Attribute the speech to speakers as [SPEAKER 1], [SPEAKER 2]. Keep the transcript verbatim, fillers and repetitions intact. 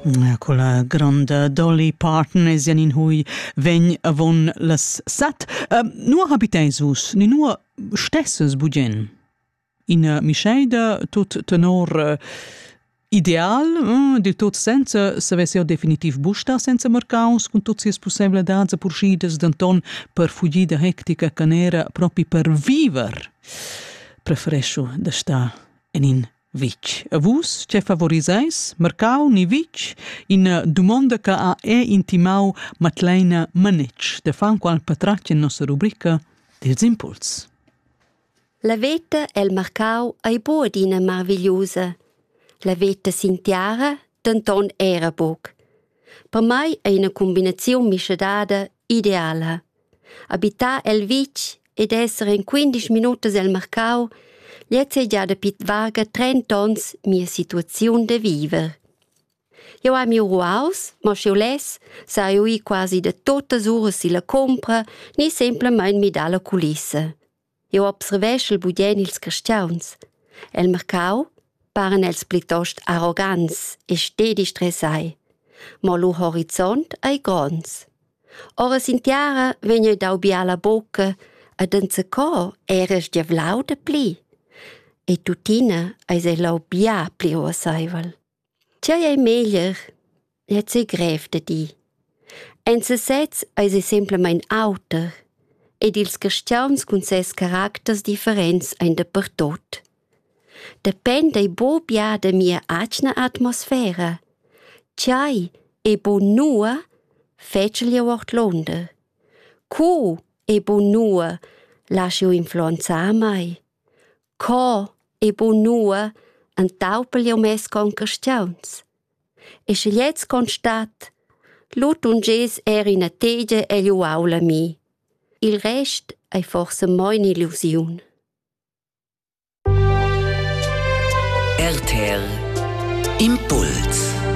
[SPEAKER 1] Con la grande Dolly Parton es in hui vegn avon las sat. Uh, nur habiteis vus, ni nur stesses bugen. In uh, mischeida tot tenor uh, ideal, uh, del tot senza savesse definitiv busta senza mercaus, con tutti es possibilidades a purschides d'anton per fugida hectica canera propi per viver. Preferescio da sta en in Vic. A vus, ce favorisais, mercau ni Vic, in domanda che ha e intimau Matleina Manic, de fan qual patraccia in nostra rubrica dels impuls.
[SPEAKER 2] La veta el mercau ai boadina maravigliosa. La veta sintiara d'anton era boc. Per mai è una combinazione miscedada ideala. Abitar el Vic ed essere in quindici minuti el mercau, jetzt è già da pit vaga trenta ans mia situazione de viver. Io am mio ruaus, ma se io les, sa io i quasi de totes ure si la compra, ni semplicemente mi da la culissa. Io observesch il budien ils cristians. El mercau paren els plitost arrogants e stedi stressai, ma lo horizont ai grons. Ora sintiara vegna dau bia la bocca, ad enzacò eres gia vlau de pli. E tutina eis e lau bia pli o saival. Cia è meglier, et se grev de di. En se sets eis e semplicemente auter, ed ils cristians cun ses caracters differents ein de per tot. Depende e bo bia de mia acna atmosfera. Ciai e bo nua fecel io ort londer. Cu e bo nua lascio io influenzar mai. Co e bo nua antaupel io mes con cristians. E scegliets constat, lut un ges er in atege e io aula mi. Il rest è forse mai un'illusione.
[SPEAKER 3] R T L Impuls.